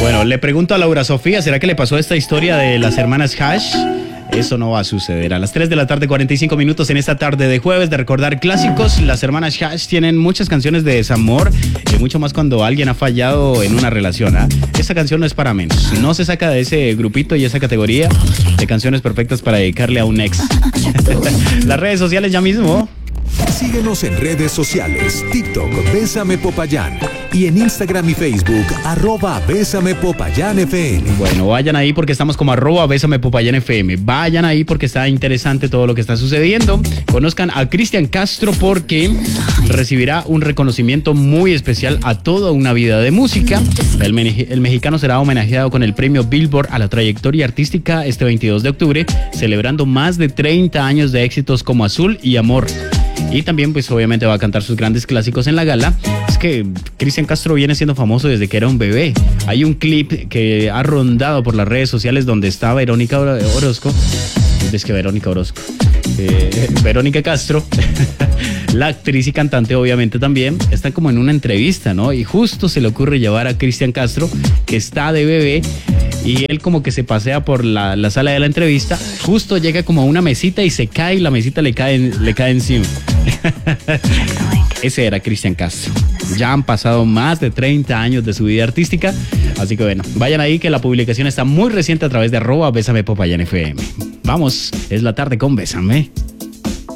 Bueno, le pregunto a Laura Sofía, ¿será que le pasó esta historia de las hermanas Hash? Eso no va a suceder. A las 3 de la tarde, 45 minutos en esta tarde de jueves de recordar clásicos. Las hermanas Hash tienen muchas canciones de desamor, y mucho más cuando alguien ha fallado en una relación. Esta canción no es para menos. No se saca de ese grupito y esa categoría de canciones perfectas para dedicarle a un ex. Las redes sociales ya mismo. Síguenos en redes sociales, TikTok, Bésame Popayán, y en Instagram y Facebook, @BésamePopayánFM. Bueno, vayan ahí porque estamos como @BésamePopayánFM. Vayan ahí porque está interesante todo lo que está sucediendo. Conozcan a Cristian Castro porque recibirá un reconocimiento muy especial a toda una vida de música. El mexicano será homenajeado con el premio Billboard a la trayectoria artística este 22 de octubre, celebrando más de 30 años de éxitos como Azul y Amor. Y también, pues, obviamente va a cantar sus grandes clásicos en la gala. Es que Cristian Castro viene siendo famoso desde que era un bebé. Hay un clip que ha rondado por las redes sociales donde está Verónica Orozco. Es que Verónica Orozco. Verónica Castro, la actriz y cantante, obviamente también, están como en una entrevista, ¿no? Y justo se le ocurre llevar a Cristian Castro, que está de bebé, y él como que se pasea por la sala de la entrevista. Justo llega como a una mesita y se cae, y la mesita le cae encima. Ese era Cristian Castro. Ya han pasado más de 30 años de su vida artística. Así que bueno, vayan ahí que la publicación está muy reciente a través de @BésamePopayánFM. Vamos, es la tarde con Bésame.